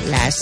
Las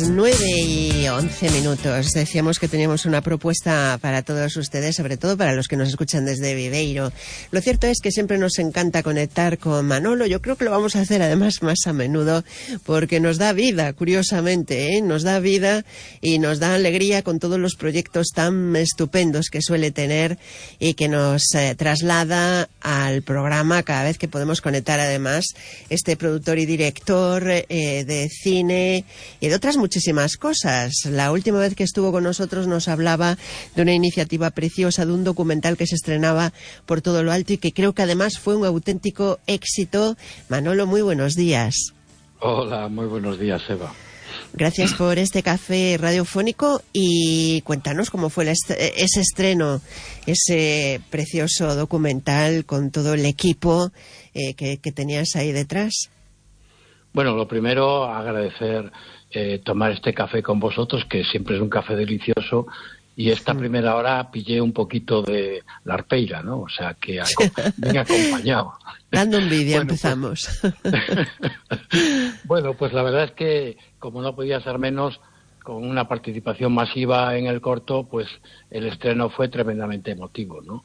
9:11. Decíamos que teníamos una propuesta para todos ustedes, sobre todo para los que nos escuchan desde Viveiro. Lo cierto es que siempre nos encanta conectar con Manolo. Yo creo que lo vamos a hacer además más a menudo porque nos da vida, curiosamente, nos da vida y nos da alegría con todos los proyectos tan estupendos que suele tener y que nos traslada al programa cada vez que podemos conectar. Además, este productor y director de cine y de otras muchísimas cosas. La última vez que estuvo con nosotros nos hablaba de una iniciativa preciosa, de un documental que se estrenaba por todo lo alto y que creo que además fue un auténtico éxito. Manolo, muy buenos días. Hola, muy buenos días, Eva. Gracias por este café radiofónico y cuéntanos cómo fue ese estreno, ese precioso documental con todo el equipo que tenías ahí detrás. Bueno, lo primero, agradecer tomar este café con vosotros, que siempre es un café delicioso, y esta primera hora pillé un poquito de la arpeira, ¿no? O sea, que bien acompañado. Dando envidia, bueno, empezamos. Bueno, pues la verdad es que, como no podía ser menos, con una participación masiva en el corto, pues el estreno fue tremendamente emotivo, ¿no?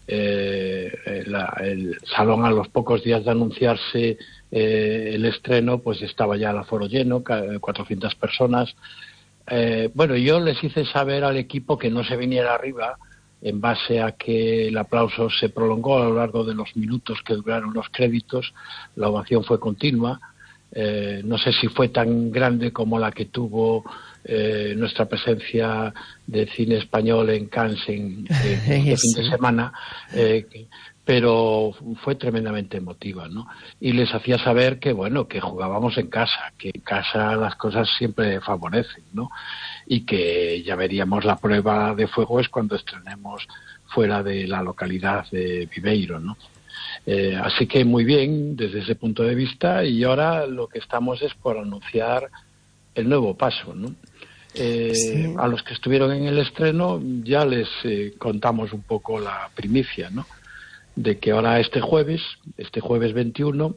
El salón, a los pocos días de anunciarse el estreno, pues estaba ya el aforo lleno, 400 personas. Bueno, yo les hice saber al equipo que no se viniera arriba en base a que el aplauso se prolongó a lo largo de los minutos que duraron los créditos. La ovación fue continua. No sé si fue tan grande como la que tuvo nuestra presencia de cine español en Cannes este fin de semana, pero fue tremendamente emotiva, ¿no? Y les hacía saber que, bueno, que jugábamos en casa, que en casa las cosas siempre favorecen, ¿no? Y que ya veríamos la prueba de fuego es cuando estrenemos fuera de la localidad de Viveiro, ¿no? Así que muy bien desde ese punto de vista, y ahora lo que estamos es por anunciar el nuevo paso, ¿no? Sí. A los que estuvieron en el estreno ya les contamos un poco la primicia, ¿no? De que ahora este jueves 21,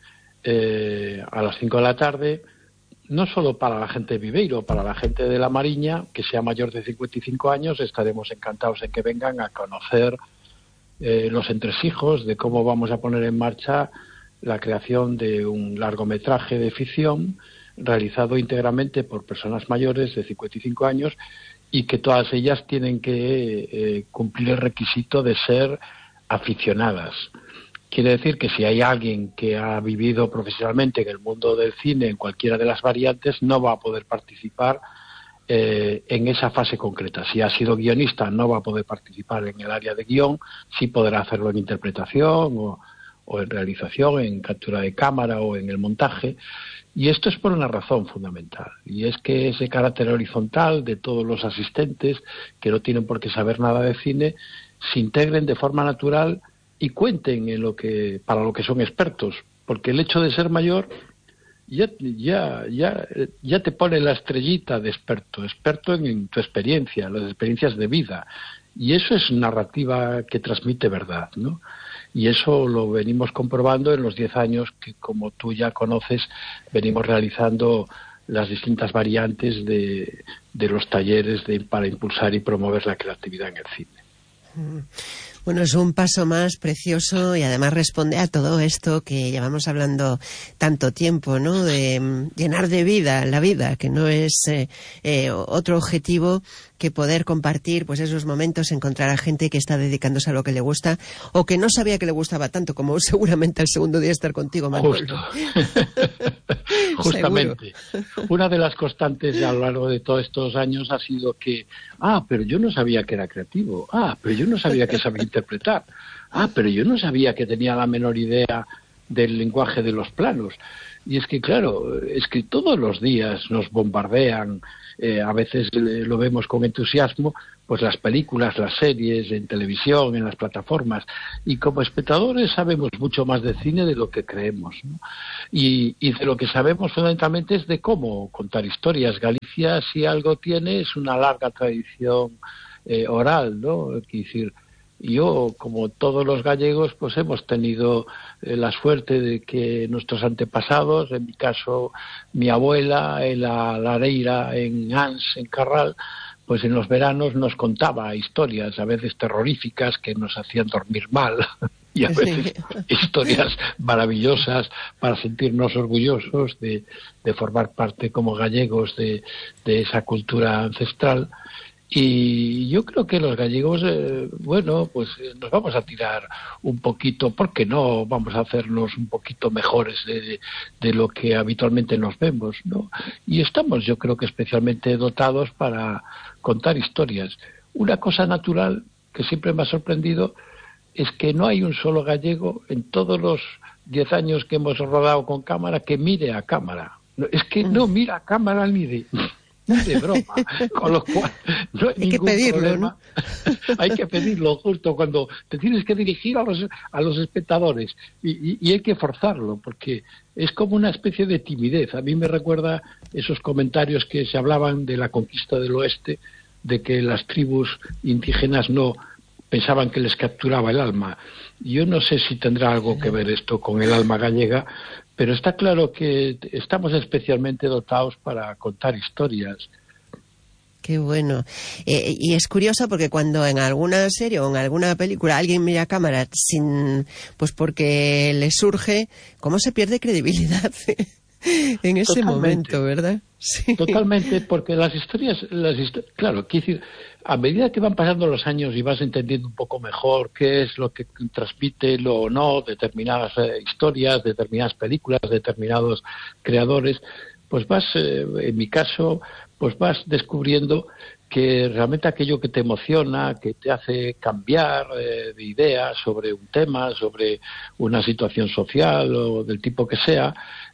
a las 5 de la tarde, no solo para la gente de Viveiro, para la gente de La Mariña, que sea mayor de 55 años, estaremos encantados en que vengan a conocer los entresijos de cómo vamos a poner en marcha la creación de un largometraje de ficción realizado íntegramente por personas mayores de 55 años y que todas ellas tienen que cumplir el requisito de ser aficionadas. Quiere decir que si hay alguien que ha vivido profesionalmente en el mundo del cine en cualquiera de las variantes, no va a poder participar en esa fase concreta. Si ha sido guionista, no va a poder participar en el área de guión, sí podrá hacerlo en interpretación o en realización, en captura de cámara o en el montaje. Y esto es por una razón fundamental, y es que ese carácter horizontal de todos los asistentes, que no tienen por qué saber nada de cine, se integren de forma natural y cuenten en para lo que son expertos, porque el hecho de ser mayor ya te pone la estrellita de experto en tu experiencia, las experiencias de vida, y eso es narrativa que transmite verdad, ¿no? Y eso lo venimos comprobando en los 10 años que, como tú ya conoces, venimos realizando las distintas variantes de los talleres para impulsar y promover la creatividad en el cine. Bueno, es un paso más precioso y además responde a todo esto que llevamos hablando tanto tiempo, ¿no? De llenar de vida la vida, que no es otro objetivo que poder compartir pues esos momentos, encontrar a gente que está dedicándose a lo que le gusta o que no sabía que le gustaba tanto, como seguramente el segundo día estar contigo, Manolo. Justo. Justamente. Una de las constantes a lo largo de todos estos años ha sido que, pero yo no sabía que era creativo, pero yo no sabía que sabía interpretar, pero yo no sabía que tenía la menor idea del lenguaje de los planos. Y es que, claro, es que todos los días nos bombardean, a veces lo vemos con entusiasmo, pues las películas, las series, en televisión, en las plataformas, y como espectadores sabemos mucho más de cine de lo que creemos, ¿no? Y de lo que sabemos fundamentalmente es de cómo contar historias. Galicia, si algo tiene, es una larga tradición oral, ¿no? Es decir, Yo, como todos los gallegos, pues hemos tenido la suerte de que nuestros antepasados, en mi caso mi abuela, en la Lareira, en Ans, en Carral, pues en los veranos nos contaba historias, a veces terroríficas, que nos hacían dormir mal, y a veces historias maravillosas para sentirnos orgullosos de formar parte como gallegos de esa cultura ancestral. Y yo creo que los gallegos, pues nos vamos a tirar un poquito, ¿por qué no? Vamos a hacernos un poquito mejores de lo que habitualmente nos vemos, ¿no? Y estamos, yo creo que especialmente dotados para contar historias. Una cosa natural que siempre me ha sorprendido es que no hay un solo gallego en todos los 10 años que hemos rodado con cámara que mire a cámara. Es que no mira a cámara ni de broma, con lo cual no hay ningún problema. ¿No? Hay que pedirlo justo cuando te tienes que dirigir a los espectadores y hay que forzarlo, porque es como una especie de timidez. A mí me recuerda esos comentarios que se hablaban de la conquista del oeste, de que las tribus indígenas no pensaban que les capturaba el alma. Yo no sé si tendrá algo que ver esto con el alma gallega, pero está claro que estamos especialmente dotados para contar historias. Qué bueno. Y es curioso porque cuando en alguna serie o en alguna película alguien mira a cámara pues porque le surge, ¿cómo se pierde credibilidad en ese momento, verdad? Sí. Totalmente, porque las historias, claro, quiero decir, a medida que van pasando los años y vas entendiendo un poco mejor qué es lo que transmite o no determinadas historias, determinadas películas, determinados creadores, pues vas, en mi caso, pues vas descubriendo que realmente aquello que te emociona, que te hace cambiar de idea sobre un tema, sobre una situación social o del tipo que sea,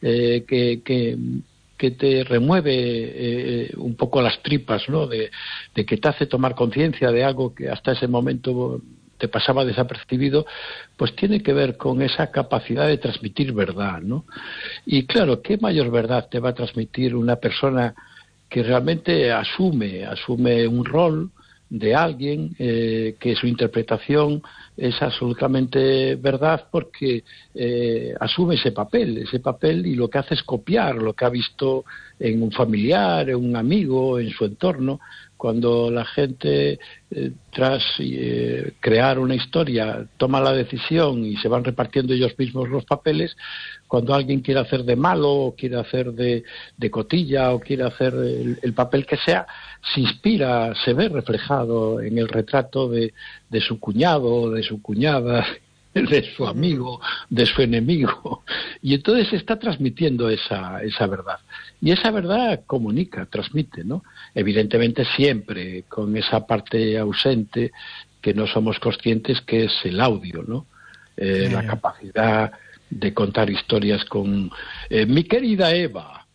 que te remueve un poco las tripas, ¿no? De que te hace tomar conciencia de algo que hasta ese momento te pasaba desapercibido, pues tiene que ver con esa capacidad de transmitir verdad, ¿no? Y claro, ¿qué mayor verdad te va a transmitir una persona que realmente asume un rol de alguien, que su interpretación es absolutamente verdad porque asume ese papel y lo que hace es copiar lo que ha visto en un familiar, en un amigo, en su entorno. Cuando la gente, tras crear una historia, toma la decisión y se van repartiendo ellos mismos los papeles, cuando alguien quiere hacer de malo o quiere hacer de cotilla o quiere hacer el papel que sea, se inspira, se ve reflejado en el retrato de su cuñado, de su cuñada, de su amigo, de su enemigo, y entonces se está transmitiendo esa verdad. Y esa verdad comunica, transmite, ¿no? Evidentemente siempre con esa parte ausente que no somos conscientes, que es el audio, ¿no? La capacidad de contar historias con mi querida Eva,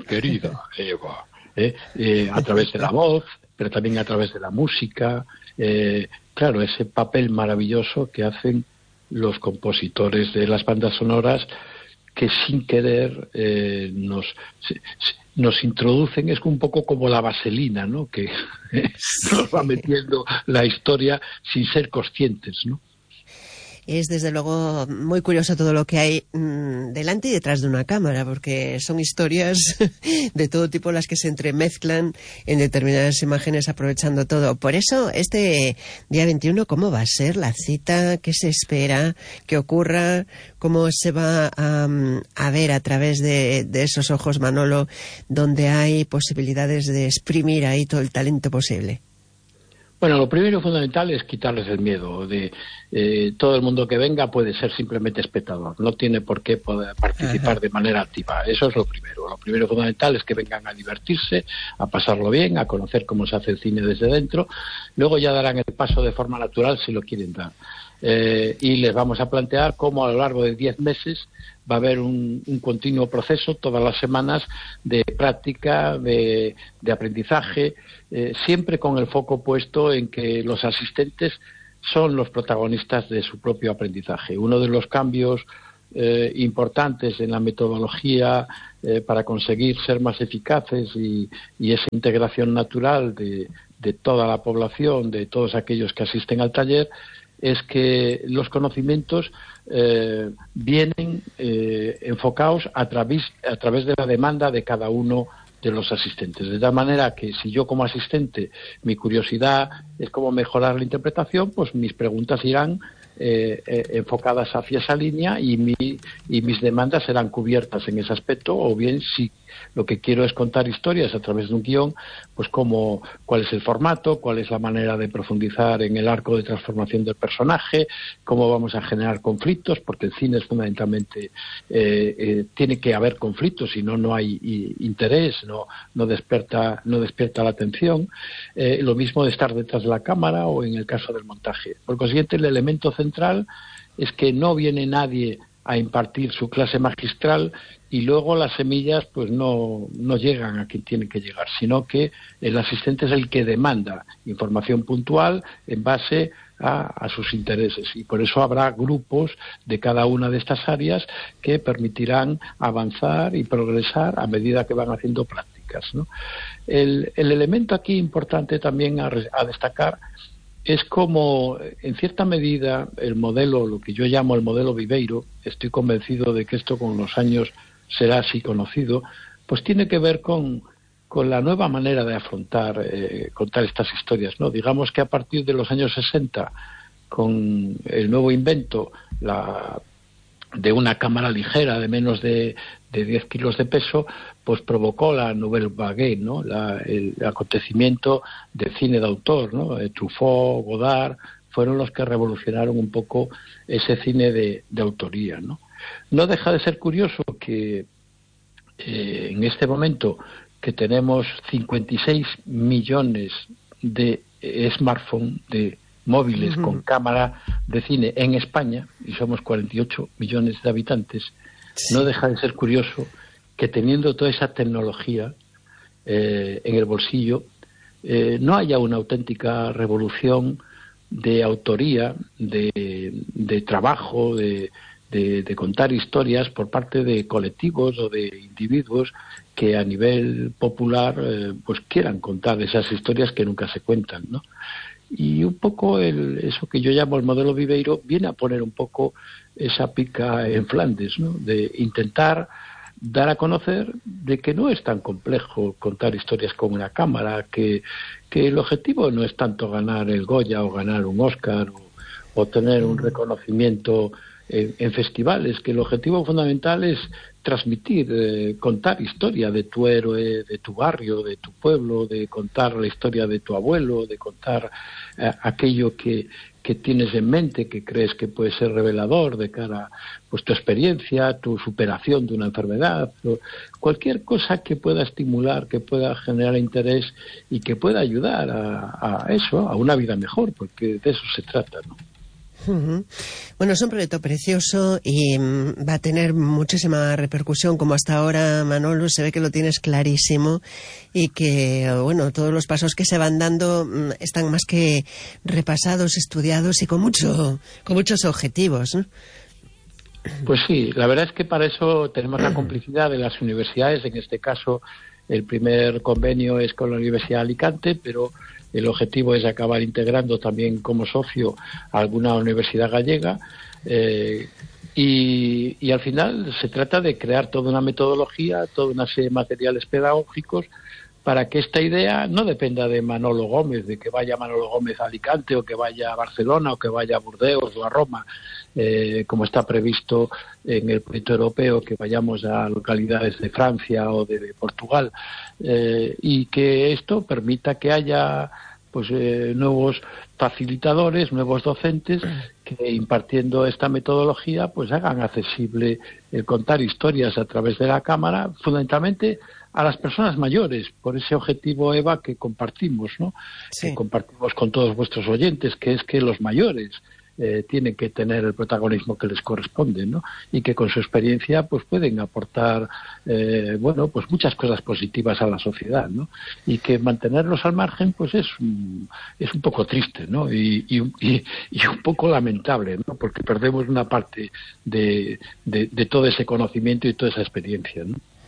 a través de la voz, pero también a través de la música. Claro, ese papel maravilloso que hacen los compositores de las bandas sonoras, que sin querer nos introducen, es un poco como la vaselina, ¿no? Que nos va metiendo la historia sin ser conscientes, ¿no? Es desde luego muy curioso todo lo que hay delante y detrás de una cámara, porque son historias de todo tipo las que se entremezclan en determinadas imágenes, aprovechando todo. Por eso, este día 21, ¿cómo va a ser la cita? ¿Qué se espera que ocurra? ¿Cómo se va a ver a través de esos ojos, Manolo, donde hay posibilidades de exprimir ahí todo el talento posible? Bueno, lo primero fundamental es quitarles el miedo. Todo el mundo que venga puede ser simplemente espectador, no tiene por qué poder participar de manera activa. Eso es lo primero. Lo primero fundamental es que vengan a divertirse, a pasarlo bien, a conocer cómo se hace el cine desde dentro. Luego ya darán el paso de forma natural si lo quieren dar. Y les vamos a plantear cómo a lo largo de 10 meses va a haber un continuo proceso todas las semanas de práctica, de aprendizaje, siempre con el foco puesto en que los asistentes son los protagonistas de su propio aprendizaje. Uno de los cambios importantes en la metodología para conseguir ser más eficaces y esa integración natural de toda la población, de todos aquellos que asisten al taller, es que los conocimientos vienen enfocados a través de la demanda de cada uno de los asistentes. De tal manera que si yo como asistente mi curiosidad es cómo mejorar la interpretación, pues mis preguntas irán enfocadas hacia esa línea y mis demandas serán cubiertas en ese aspecto, o bien si lo que quiero es contar historias a través de un guión, pues cuál es el formato, cuál es la manera de profundizar en el arco de transformación del personaje, cómo vamos a generar conflictos, porque el cine es fundamentalmente tiene que haber conflictos, si no, no hay interés, no despierta la atención. Lo mismo de estar detrás de la cámara o en el caso del montaje. Por consiguiente, el elemento central es que no viene nadie a impartir su clase magistral y luego las semillas pues no llegan a quien tienen que llegar, sino que el asistente es el que demanda información puntual en base a sus intereses, y por eso habrá grupos de cada una de estas áreas que permitirán avanzar y progresar a medida que van haciendo prácticas, ¿no? El elemento aquí importante también a destacar es como, en cierta medida, el modelo, lo que yo llamo el modelo Viveiro, estoy convencido de que esto con los años será así conocido, pues tiene que ver con la nueva manera de afrontar, contar estas historias, ¿no? Digamos que a partir de los años 60, con el nuevo invento de una cámara ligera de menos de 10 kilos de peso, pues provocó la Nouvelle Vague, ¿no? El acontecimiento del cine de autor, ¿no? Truffaut, Godard, fueron los que revolucionaron un poco ese cine de autoría, ¿no? No deja de ser curioso que en este momento que tenemos 56 millones de smartphones, de móviles con cámara de cine en España, y somos 48 millones de habitantes, sí, no deja de ser curioso que teniendo toda esa tecnología en el bolsillo, no haya una auténtica revolución de autoría, de trabajo, de contar historias por parte de colectivos o de individuos que a nivel popular pues quieran contar esas historias que nunca se cuentan, ¿no? Y un poco eso que yo llamo el modelo Viveiro viene a poner un poco esa pica en Flandes, ¿no? De intentar dar a conocer de que no es tan complejo contar historias con una cámara, que el objetivo no es tanto ganar el Goya o ganar un Oscar o tener un reconocimiento en festivales, que el objetivo fundamental es transmitir, contar historia de tu héroe, de tu barrio, de tu pueblo, de contar la historia de tu abuelo, de contar aquello que tienes en mente, que crees que puede ser revelador de cara a pues, tu experiencia, tu superación de una enfermedad, cualquier cosa que pueda estimular, que pueda generar interés y que pueda ayudar a eso, a una vida mejor, porque de eso se trata, ¿no? Bueno, es un proyecto precioso y va a tener muchísima repercusión, como hasta ahora, Manolo, se ve que lo tienes clarísimo y que, bueno, todos los pasos que se van dando están más que repasados, estudiados y con muchos objetivos, ¿no? Pues sí, la verdad es que para eso tenemos la complicidad de las universidades. En este caso, el primer convenio es con la Universidad de Alicante, pero el objetivo es acabar integrando también como socio a alguna universidad gallega y al final se trata de crear toda una metodología, toda una serie de materiales pedagógicos para que esta idea no dependa de Manolo Gómez, de que vaya Manolo Gómez a Alicante o que vaya a Barcelona o que vaya a Burdeos o a Roma, como está previsto en el proyecto europeo, que vayamos a localidades de Francia o de Portugal, y que esto permita que haya pues nuevos facilitadores, nuevos docentes que impartiendo esta metodología pues hagan accesible el contar historias a través de la cámara, fundamentalmente a las personas mayores, por ese objetivo, Eva, que compartimos, ¿no? Sí. Que compartimos con todos vuestros oyentes, que es que los mayores tienen que tener el protagonismo que les corresponde, ¿no? Y que con su experiencia pues pueden aportar bueno, pues muchas cosas positivas a la sociedad, ¿no? Y que mantenerlos al margen pues es un poco triste, ¿no? Y un poco lamentable, ¿no? Porque perdemos una parte de todo ese conocimiento y toda esa experiencia, ¿no?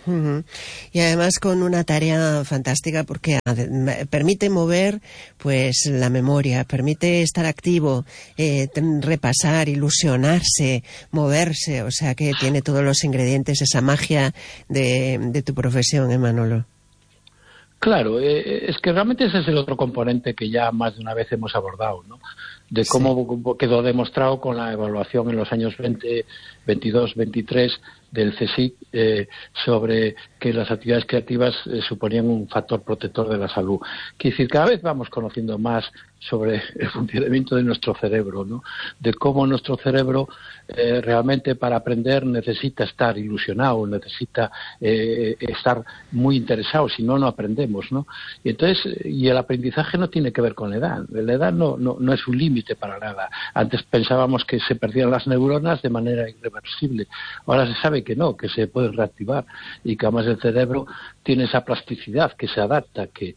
Uh-huh. Y además con una tarea fantástica porque permite mover pues la memoria, permite estar activo, repasar, ilusionarse, moverse, o sea que tiene todos los ingredientes, esa magia de tu profesión, Manolo. Claro, es que realmente ese es el otro componente que ya más de una vez hemos abordado, ¿no? De cómo quedó demostrado con la evaluación en los años 20, 22, 23 del CSIC sobre que las actividades creativas suponían un factor protector de la salud. Quiere decir, cada vez vamos conociendo más sobre el funcionamiento de nuestro cerebro, ¿no? De cómo nuestro cerebro realmente para aprender necesita estar ilusionado, necesita estar muy interesado, si no, no aprendemos, ¿no? Y entonces, y el aprendizaje no tiene que ver con la edad. La edad no es un límite para nada. Antes pensábamos que se perdían las neuronas de manera irreversible. Ahora se sabe que no, que se pueden reactivar y que además el cerebro tiene esa plasticidad, que se adapta, que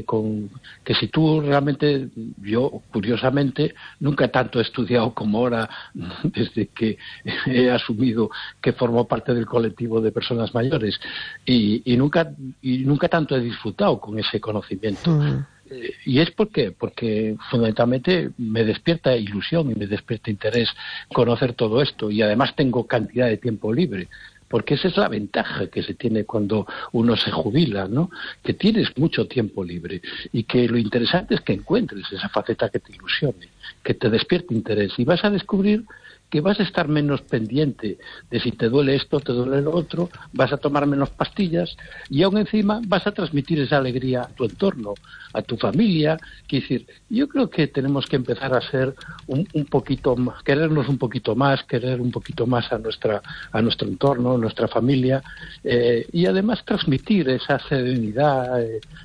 si tú realmente, yo curiosamente nunca tanto he estudiado como ahora desde que he asumido que formo parte del colectivo de personas mayores y nunca tanto he disfrutado con ese conocimiento. ¿Y es por qué? Porque fundamentalmente me despierta ilusión y me despierta interés conocer todo esto y además tengo cantidad de tiempo libre. Porque esa es la ventaja que se tiene cuando uno se jubila, ¿no? Que tienes mucho tiempo libre y que lo interesante es que encuentres esa faceta que te ilusione, que te despierte interés y vas a descubrir que vas a estar menos pendiente de si te duele esto, te duele lo otro, vas a tomar menos pastillas y aún encima vas a transmitir esa alegría a tu entorno, a tu familia. Quiero decir, yo creo que tenemos que empezar a ser un poquito más, querernos un poquito más, querer un poquito más a nuestro entorno, a nuestra familia y además transmitir esa serenidad,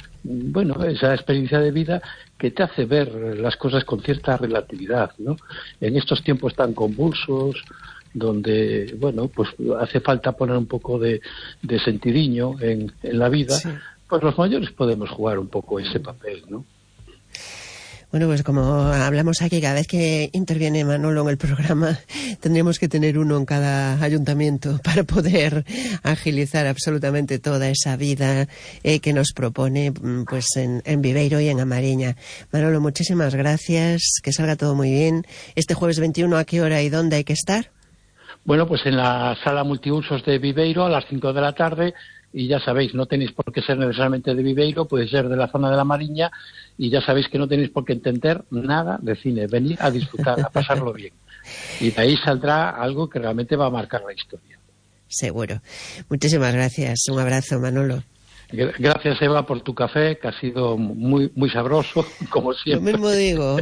esa experiencia de vida que te hace ver las cosas con cierta relatividad, ¿no? En estos tiempos tan convulsos, donde, pues hace falta poner un poco de sentidiño en la vida, sí. Pues los mayores podemos jugar un poco ese papel, ¿no? Bueno, pues como hablamos aquí, cada vez que interviene Manolo en el programa, tendríamos que tener uno en cada ayuntamiento para poder agilizar absolutamente toda esa vida que nos propone pues en Viveiro y en A Mariña. Manolo, muchísimas gracias, que salga todo muy bien. Este jueves 21, ¿a qué hora y dónde hay que estar? Bueno, pues en la sala multiusos de Viveiro a las 5 de la tarde. Y ya sabéis, no tenéis por qué ser necesariamente de Viveiro, puede ser de la zona de La Mariña, y ya sabéis que no tenéis por qué entender nada de cine, venir a disfrutar, a pasarlo bien. Y de ahí saldrá algo que realmente va a marcar la historia. Seguro. Muchísimas gracias. Un abrazo, Manolo. Gracias, Eva, por tu café, que ha sido muy muy sabroso, como siempre. Lo mismo digo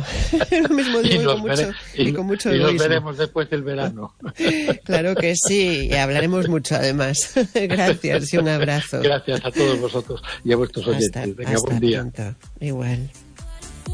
y con mucho y egoísmo. Nos veremos después del verano. Claro que sí, y hablaremos mucho además. Gracias y un abrazo. Gracias a todos vosotros y a vuestros oyentes. Venga, buen día. Pronto. Igual.